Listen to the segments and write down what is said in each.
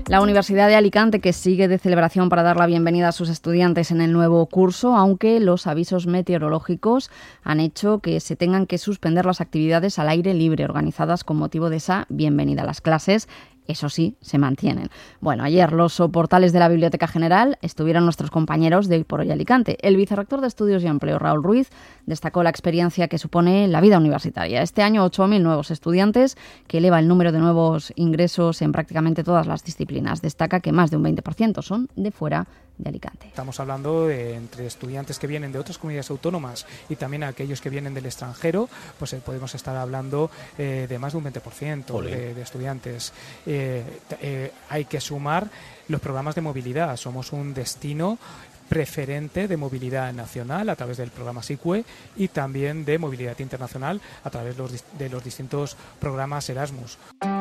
La Universidad de Alicante, que sigue de celebración para dar la bienvenida a sus estudiantes en el nuevo curso, aunque los avisos meteorológicos han hecho que se tengan que suspender las actividades al aire libre organizadas con motivo de esa bienvenida a las clases. Eso sí, se mantienen. Bueno, ayer los soportales de la Biblioteca General estuvieron nuestros compañeros de Hoy por Hoy Alicante. El vicerrector de Estudios y Empleo, Raúl Ruiz, destacó la experiencia que supone la vida universitaria. Este año, 8.000 nuevos estudiantes, que eleva el número de nuevos ingresos en prácticamente todas las disciplinas. Destaca que más de un 20% son de fuera de Alicante. Estamos hablando de entre estudiantes que vienen de otras comunidades autónomas y también aquellos que vienen del extranjero, pues podemos estar hablando de más de un 20% de estudiantes. Hay que sumar los programas de movilidad. Somos un destino preferente de movilidad nacional a través del programa SICUE y también de movilidad internacional a través de los distintos programas Erasmus.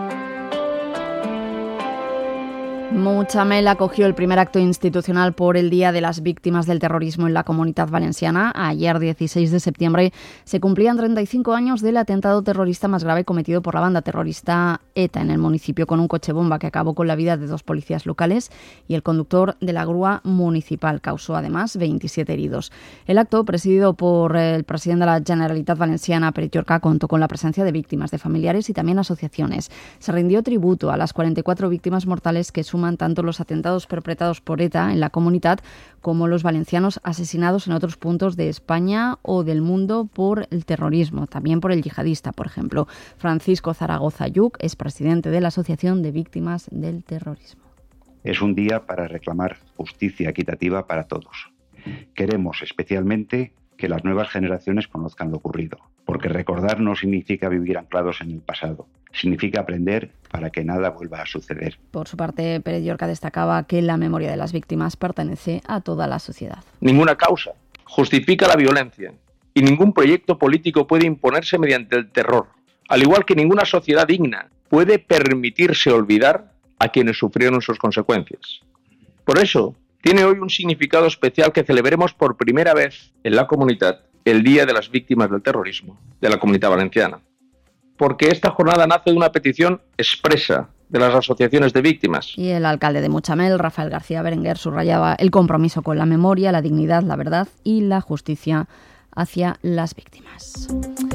Mutxamel acogió el primer acto institucional por el Día de las Víctimas del Terrorismo en la Comunitat Valenciana. Ayer, 16 de septiembre, se cumplían 35 años del atentado terrorista más grave cometido por la banda terrorista ETA en el municipio, con un coche bomba que acabó con la vida de 2 policías locales y el conductor de la grúa municipal. Causó además 27 heridos. El acto, presidido por el presidente de la Generalitat Valenciana, Pere Llorca, contó con la presencia de víctimas, de familiares y también asociaciones. Se rindió tributo a las 44 víctimas mortales que suman tanto los atentados perpetrados por ETA en la comunidad como los valencianos asesinados en otros puntos de España o del mundo por el terrorismo, también por el yihadista, por ejemplo. Francisco Zaragoza Yuc es presidente de la Asociación de Víctimas del Terrorismo. Es un día para reclamar justicia equitativa para todos. Queremos especialmente que las nuevas generaciones conozcan lo ocurrido, porque recordar no significa vivir anclados en el pasado, significa aprender para que nada vuelva a suceder. Por su parte, Pere Llorca destacaba que la memoria de las víctimas pertenece a toda la sociedad. Ninguna causa justifica la violencia y ningún proyecto político puede imponerse mediante el terror, al igual que ninguna sociedad digna puede permitirse olvidar a quienes sufrieron sus consecuencias. Por eso, tiene hoy un significado especial que celebremos por primera vez en la comunidad el Día de las Víctimas del Terrorismo de la Comunidad Valenciana. Porque esta jornada nace de una petición expresa de las asociaciones de víctimas. Y el alcalde de Mutxamel, Rafael García Berenguer, subrayaba el compromiso con la memoria, la dignidad, la verdad y la justicia hacia las víctimas.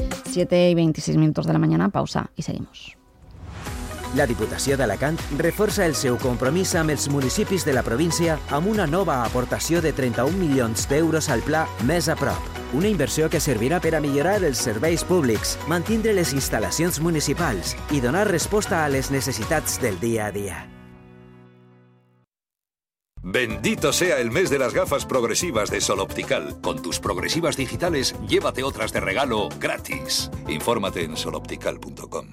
7:26 de la mañana, pausa y seguimos. La Diputació d'Alacant reforça el seu compromís amb els municipis de la província amb una nova aportació de 31 milions d'euros al pla Més a prop. Una inversió que servirà per a millorar els serveis públics, mantindre les instal·lacions municipals i donar resposta a les necessitats del dia a dia. Bendito sea el mes de las gafas progresivas de Sol Optical. Con tus progresivas digitales, llévate otras de regalo gratis. Infórmate en soloptical.com.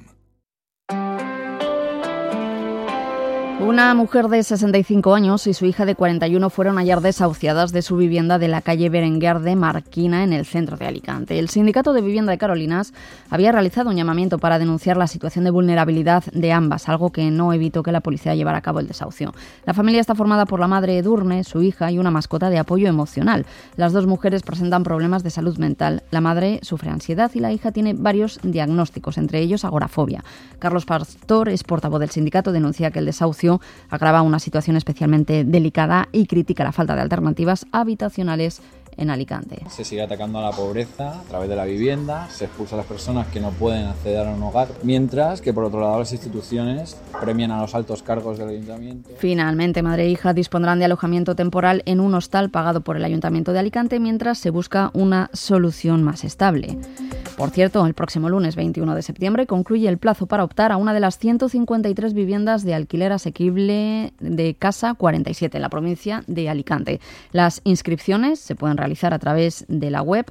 Una mujer de 65 años y su hija de 41 fueron ayer desahuciadas de su vivienda de la calle Berenguer de Marquina, en el centro de Alicante. El Sindicato de Vivienda de Carolinas había realizado un llamamiento para denunciar la situación de vulnerabilidad de ambas, algo que no evitó que la policía llevara a cabo el desahucio. La familia está formada por la madre Edurne, su hija y una mascota de apoyo emocional. Las 2 mujeres presentan problemas de salud mental. La madre sufre ansiedad y la hija tiene varios diagnósticos, entre ellos agorafobia. Carlos Pastor es portavoz del sindicato, denuncia que el desahucio agrava una situación especialmente delicada y critica la falta de alternativas habitacionales en Alicante. Se sigue atacando a la pobreza a través de la vivienda, se expulsa a las personas que no pueden acceder a un hogar, mientras que por otro lado las instituciones premian a los altos cargos del ayuntamiento. Finalmente, madre e hija dispondrán de alojamiento temporal en un hostal pagado por el Ayuntamiento de Alicante mientras se busca una solución más estable. Por cierto, el próximo lunes 21 de septiembre concluye el plazo para optar a una de las 153 viviendas de alquiler asequible de Casa 47 en la provincia de Alicante. Las inscripciones se pueden realizar a través de la web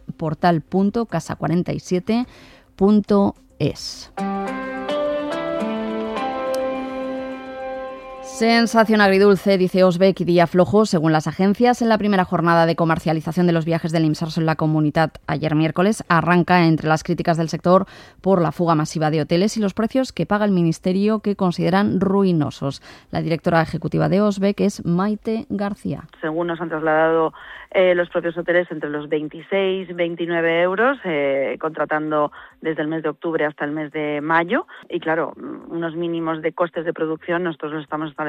portal.casa47.es. Sensación agridulce, dice Osbec, y día flojo, según las agencias. En la primera jornada de comercialización de los viajes del Imsarso en la comunidad ayer miércoles arranca entre las críticas del sector por la fuga masiva de hoteles y los precios que paga el Ministerio, que consideran ruinosos. La directora ejecutiva de Osbec es Maite García. Según nos han trasladado los propios hoteles, entre los 26 y 29 euros, contratando desde el mes de octubre hasta el mes de mayo. Y claro, unos mínimos de costes de producción nosotros los estamos